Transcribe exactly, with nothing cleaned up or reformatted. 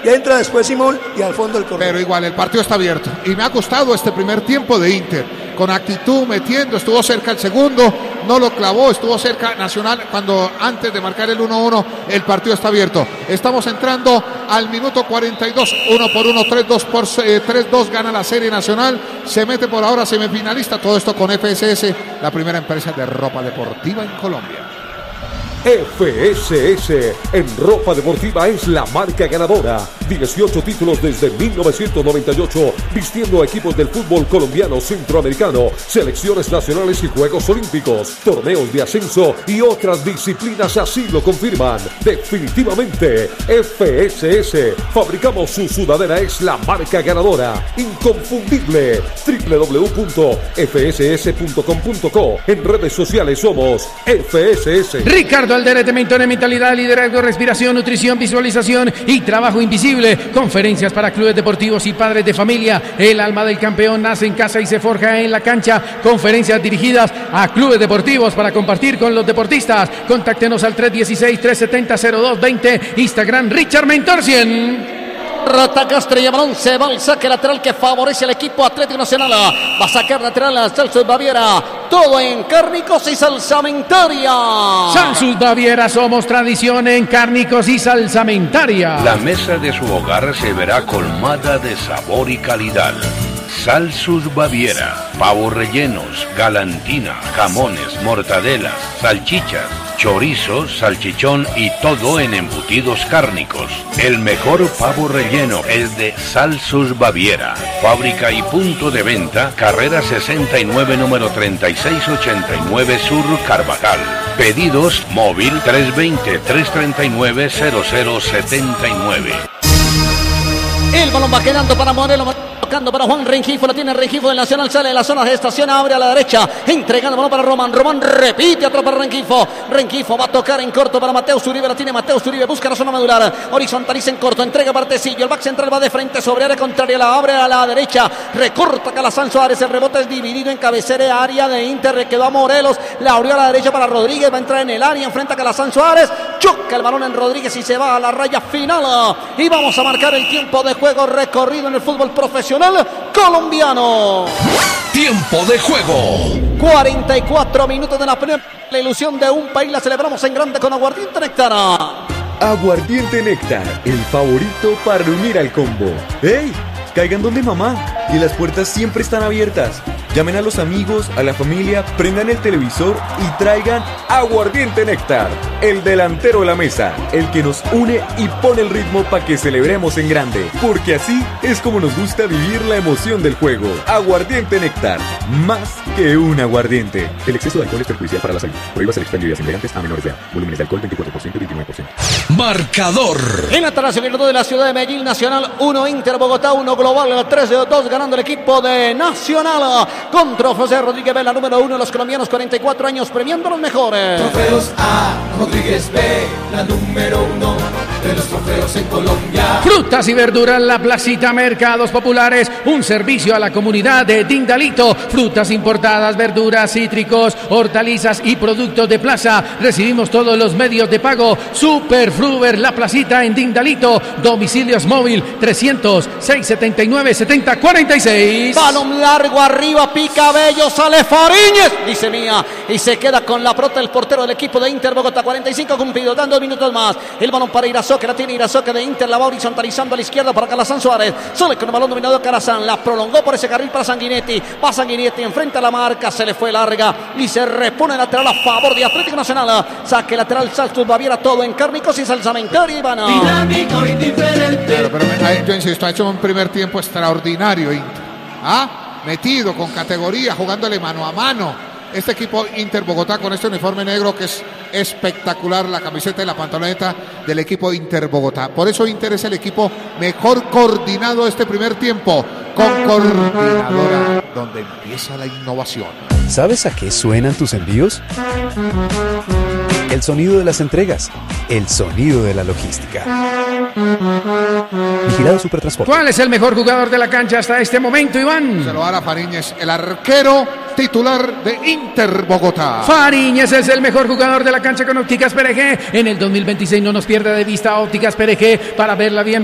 y entra después Simón y al fondo el corredor. Pero igual, el partido está abierto. Y me ha gustado este primer tiempo de Inter. Con actitud, metiendo, estuvo cerca el segundo, no lo clavó, estuvo cerca Nacional cuando antes de marcar el uno uno, el partido está abierto. Estamos entrando al minuto cuarenta y dos, uno por uno, tres dos por tres dos, gana la serie Nacional, se mete por ahora semifinalista, todo esto con F S S, la primera empresa de ropa deportiva en Colombia. F S S en ropa deportiva es la marca ganadora. dieciocho títulos desde mil novecientos noventa y ocho, vistiendo a equipos del fútbol colombiano, centroamericano, selecciones nacionales y Juegos Olímpicos, torneos de ascenso y otras disciplinas así lo confirman. Definitivamente, F S S, fabricamos su sudadera, es la marca ganadora, inconfundible. doble u doble u doble u punto f s s punto com punto co. En redes sociales somos F S S. Ricardo Alderete, mentor en mentalidad, liderazgo, respiración, nutrición, visualización y trabajo invisible. Conferencias para clubes deportivos y padres de familia. El alma del campeón nace en casa y se forja en la cancha. Conferencias dirigidas a clubes deportivos para compartir con los deportistas. Contáctenos al tres uno seis, tres siete cero, cero dos dos cero. Instagram Richard Mentor cien. Ataca Estrella Balón, se va el saque lateral que favorece al equipo Atlético Nacional. Va a sacar lateral a Celsus Baviera. Todo en Cárnicos y Salsamentaria. Celsus Baviera, somos tradición en Cárnicos y Salsamentaria. La mesa de su hogar se verá colmada de sabor y calidad. Celsus Baviera, pavos rellenos, galantina, jamones, mortadelas, salchichas, chorizos, salchichón y todo en embutidos cárnicos. El mejor pavo relleno es de Celsus Baviera. Fábrica y punto de venta, carrera sesenta y nueve, número treinta y seis ochenta y nueve Sur, Carvajal. Pedidos móvil tres dos cero, tres tres nueve, cero cero siete nueve. El balón va quedando para Morelos, tocando para Juan Rengifo, la tiene Rengifo del Nacional, sale de la zona de estación, abre a la derecha, entregando el balón para Román, Román repite, otro para Rengifo, Rengifo va a tocar en corto para Mateus Uribe, la tiene Mateus Uribe, busca la zona medular, horizontaliza en corto, entrega Partecillo, el back central va de frente sobre área contraria, la abre a la derecha, recorta Calazán Suárez, el rebote es dividido en cabecera, área de Inter, quedó a Morelos, la abrió a la derecha para Rodríguez, va a entrar en el área, enfrenta a Calazán Suárez, choca el balón en Rodríguez y se va a la raya final, y vamos a marcar el tiempo de juego recorrido en el fútbol profesional colombiano. Tiempo de juego. cuarenta y cuatro minutos de la primera. La ilusión de un país la celebramos en grande con Aguardiente Néctar. Aguardiente Néctar, el favorito para reunir al combo. ¡Ey! Caigan donde mamá. Y las puertas siempre están abiertas. Llamen a los amigos, a la familia, prendan el televisor y traigan Aguardiente Néctar, el delantero de la mesa, el que nos une y pone el ritmo para que celebremos en grande, porque así es como nos gusta vivir la emoción del juego. Aguardiente Néctar, más que un aguardiente. El exceso de alcohol es perjudicial para la salud. Prohíbase el expendio de bebidas a menores de edad. Volúmenes de alcohol veinticuatro por ciento y veintinueve por ciento. Marcador. En la tercera de la ciudad de Medellín, Nacional uno, Inter Bogotá uno, Global tres dos, ganando el equipo de Nacional. Con trofeos de Rodríguez B, la número uno de los colombianos, cuarenta y cuatro años, premiando a los mejores. Trofeos A, Rodríguez B, la número uno de los trofeos en Colombia. Frutas y verduras, la placita, mercados populares, un servicio a la comunidad de Dindalito. Frutas importadas, verduras, cítricos, hortalizas y productos de plaza. Recibimos todos los medios de pago. Superfruber, la placita en Dindalito. Domicilios móvil trescientos, seiscientos setenta y nueve, setenta cuarenta y seis. Balón largo arriba, pica Bello, sale Fariñez, dice mía, y se queda con la prota el portero del equipo de Inter Bogotá. cuarenta y cinco cumplidos, dando dos minutos más. El balón para Irazoque, la tiene Irazoque de Inter, la va horizontalizando a la izquierda para Calazán Suárez. Sale con el balón dominado Calazán, la prolongó por ese carril para Sanguinetti. Va Sanguinetti, enfrenta a la marca, se le fue larga y se repone lateral a favor de Atlético Nacional. Saque lateral Celsus Baviera, todo en Cárnicos y Salsamentaria, Ivana. Dinámico y diferente. Pero, pero yo insisto, ha hecho un primer tiempo extraordinario Inter. ¿Ah? Metido, con categoría, jugándole mano a mano. Este equipo Inter Bogotá con este uniforme negro que es espectacular, la camiseta y la pantaloneta del equipo Inter Bogotá. Por eso Inter es el equipo mejor coordinado este primer tiempo, con coordinadora donde empieza la innovación. ¿Sabes a qué suenan tus envíos? El sonido de las entregas, el sonido de la logística. Vigilado Supertransporte. ¿Cuál es el mejor jugador de la cancha hasta este momento, Iván? Se lo hará Fariñez, el arquero titular de Inter Bogotá. Fariñez es el mejor jugador de la cancha con Ópticas P R G. En el dos mil veintiséis no nos pierda de vista Ópticas P R G para verla bien